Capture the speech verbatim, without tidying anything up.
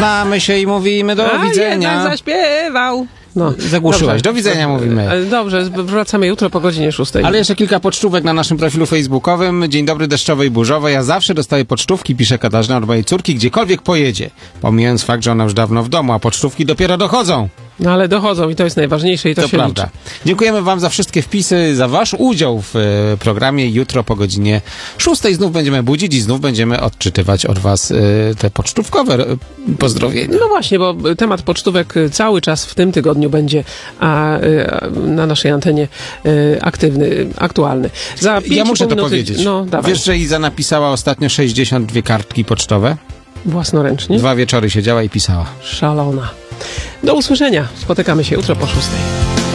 Żegnamy się i mówimy do A, widzenia. jednak zaśpiewał. No, Zagłuszyłaś. Do widzenia mówimy. Dobrze, wracamy jutro po godzinie szóstej. Ale jeszcze kilka pocztówek na naszym profilu facebookowym. Dzień dobry, deszczowy i burzowy. Ja zawsze dostaję pocztówki, pisze Katarzyna od mojej córki, gdziekolwiek pojedzie. Pomijając fakt, że ona już dawno w domu, a pocztówki dopiero dochodzą. No ale dochodzą i to jest najważniejsze i to, to się prawda. liczy. Dziękujemy wam za wszystkie wpisy, za wasz udział w e, programie. Jutro po godzinie szóstej znów będziemy budzić i znów będziemy odczytywać od was e, te pocztówkowe e, pozdrowienia. No właśnie, bo temat pocztówek cały czas w tym tygodniu będzie a, a, na naszej antenie e, aktywny, aktualny. Za Ja muszę to minuty, powiedzieć. No, dawaj. Wiesz, że Iza napisała ostatnio sześćdziesiąt dwie kartki pocztowe? Własnoręcznie? Dwa wieczory siedziała i pisała. Szalona. Do usłyszenia. Spotykamy się jutro po szóstej.